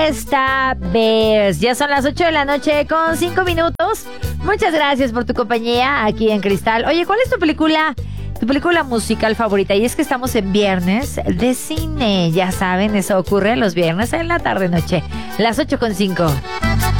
Esta vez. Ya son las 8 de la noche con 5 minutos. Muchas gracias por tu compañía aquí en Cristal. Oye, ¿cuál es tu película musical favorita? Y es que estamos en viernes de cine. Ya saben, eso ocurre los viernes en la tarde-noche. Las 8 con 5.